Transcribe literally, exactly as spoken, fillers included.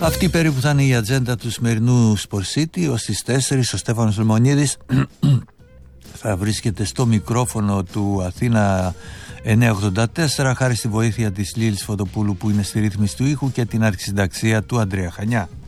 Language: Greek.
Αυτή περίπου θα είναι η ατζέντα του σημερινού Sport City. Ως τις τέσσερις ο Στέφανος Λεμονίδης θα βρίσκεται στο μικρόφωνο του Αθήνα εννιακόσια ογδόντα τέσσερα, χάρη στη βοήθεια της Λίλης Φωτοπούλου που είναι στη ρύθμιση του ήχου και την αρχισυνταξία του Ανδρέα Χανιά.